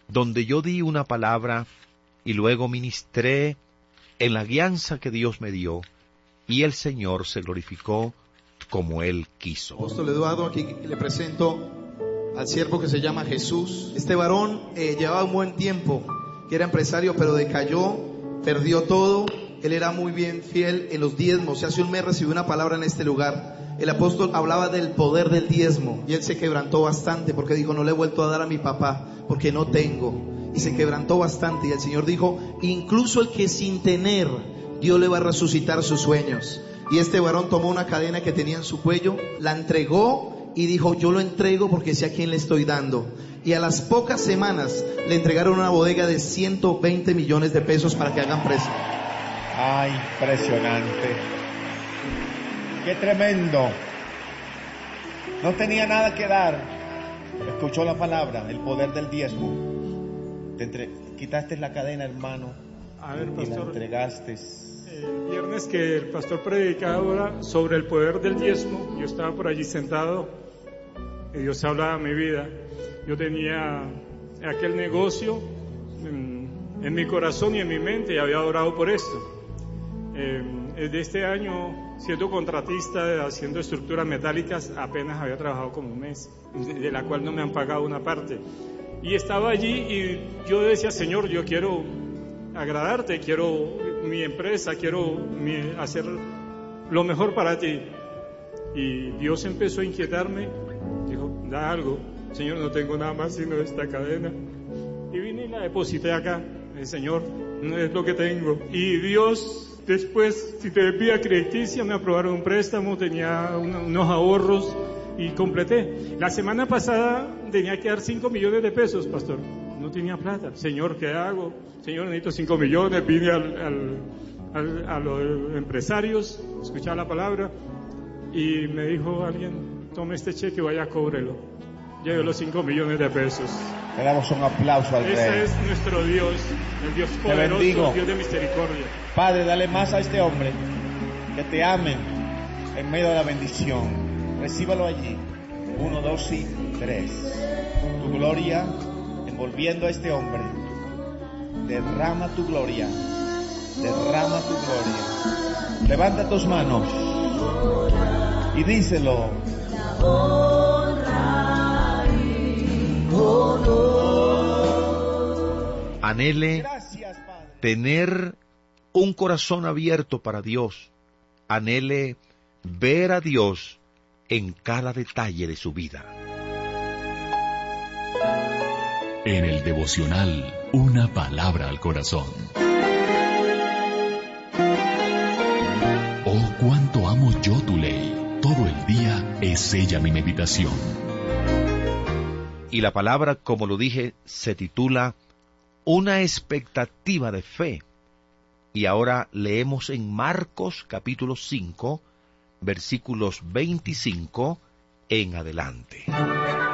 donde yo di una palabra y luego ministré en la guianza que Dios me dio, y el Señor se glorificó como Él quiso. Apóstol Eduardo, aquí le presento al siervo que se llama Jesús. Este varón llevaba un buen tiempo, que era empresario, pero decayó, perdió todo. Él era muy bien fiel en los diezmos. Hace un mes recibió una palabra en este lugar. El apóstol hablaba del poder del diezmo y él se quebrantó bastante porque dijo: no le he vuelto a dar a mi papá porque no tengo. Y se quebrantó bastante, y el Señor dijo: incluso el que sin tener, Dios le va a resucitar sus sueños. Y este varón tomó una cadena que tenía en su cuello, la entregó y dijo: yo lo entrego porque sé a quién le estoy dando. Y a las pocas semanas le entregaron una bodega de 120 millones de pesos para que hagan precio. ¡Ay, impresionante! ¡Qué tremendo! No tenía nada que dar. Escuchó la palabra, el poder del diezmo. Quitaste la cadena, hermano, a ver, y pastor, la entregaste. El viernes que el pastor predicaba sobre el poder del diezmo, yo estaba por allí sentado y Dios hablaba a mi vida. Yo tenía aquel negocio en mi corazón y en mi mente y había orado por esto. De este año, siendo contratista, haciendo estructuras metálicas, apenas había trabajado como un mes, de la cual no me han pagado una parte. Y estaba allí y yo decía: Señor, yo quiero agradarte, quiero mi empresa, quiero hacer lo mejor para ti. Y Dios empezó a inquietarme, dijo: da algo. Señor, no tengo nada más sino esta cadena. Y vine y la deposité acá. Señor, no es lo que tengo. Y Dios, después, si te vía crediticia, me aprobaron un préstamo, tenía unos ahorros y completé. La semana pasada tenía que dar 5 millones de pesos, pastor. No tenía plata. Señor, ¿qué hago? Señor, necesito 5 millones. Vine a los empresarios, escuchar la palabra, y me dijo alguien: tome este cheque, vaya, cóbrelo. Lleve los 5 millones de pesos. Le damos un aplauso al Rey. Ese es nuestro Dios, el Dios poderoso, bendigo. Dios de misericordia. Padre, dale más a este hombre, que te ame en medio de la bendición. Recíbalo allí. 1, 2 y 3. Tu gloria envolviendo a este hombre. Derrama tu gloria. Derrama tu gloria. Levanta tus manos y díselo. Anhele tener un corazón abierto para Dios. Anhele ver a Dios en cada detalle de su vida. En el devocional, una palabra al corazón. Oh, cuánto amo yo tu ley. Todo el día es ella mi meditación. Y la palabra, como lo dije, se titula Una expectativa de fe. Y ahora leemos en Marcos capítulo 5, versículos 25 en adelante.